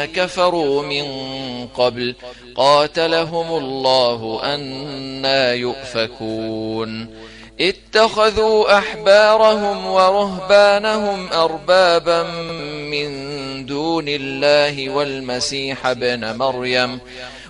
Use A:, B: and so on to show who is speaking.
A: كفروا من قبل قاتلهم الله أنى يؤفكون اتخذوا أحبارهم ورهبانهم أربابا من دون الله والمسيح ابن مريم